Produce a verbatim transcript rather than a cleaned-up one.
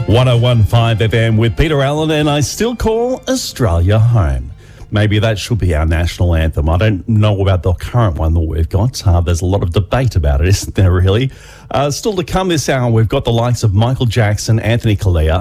one oh one point five F M with Peter Allen, and I still call Australia home. Maybe that should be our national anthem. I don't know about the current one that we've got. Uh, there's a lot of debate about it, isn't there, really? Uh, still to come this hour, we've got the likes of Michael Jackson, Anthony Callea,